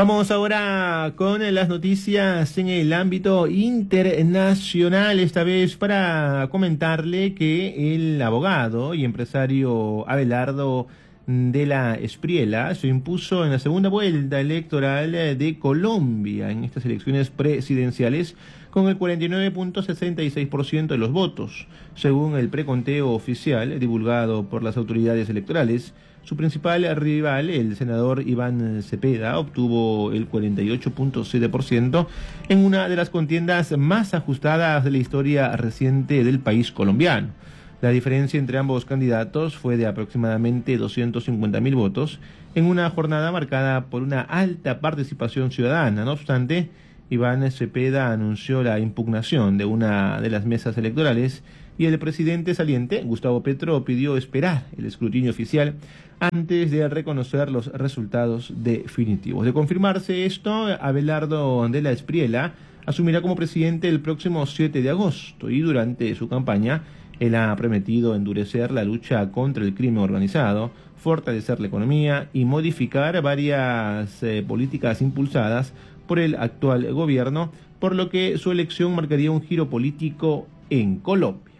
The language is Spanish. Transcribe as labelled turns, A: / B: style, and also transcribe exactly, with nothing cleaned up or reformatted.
A: Vamos ahora con las noticias en el ámbito internacional, esta vez para comentarle que el abogado y empresario Abelardo de la Espriella se impuso en la segunda vuelta electoral de Colombia en estas elecciones presidenciales con el cuarenta y nueve punto sesenta y seis por ciento de los votos. Según el preconteo oficial divulgado por las autoridades electorales, su principal rival, el senador Iván Cepeda, obtuvo el cuarenta y ocho punto siete por ciento en una de las contiendas más ajustadas de la historia reciente del país colombiano. La diferencia entre ambos candidatos fue de aproximadamente doscientos cincuenta mil votos en una jornada marcada por una alta participación ciudadana. No obstante, Iván Cepeda anunció la impugnación de una de las mesas electorales y el presidente saliente, Gustavo Petro, pidió esperar el escrutinio oficial antes de reconocer los resultados definitivos. De confirmarse esto, Abelardo de la Espriella asumirá como presidente el próximo siete de agosto y durante su campaña él ha prometido endurecer la lucha contra el crimen organizado, fortalecer la economía y modificar varias eh, políticas impulsadas por el actual gobierno, por lo que su elección marcaría un giro político en Colombia.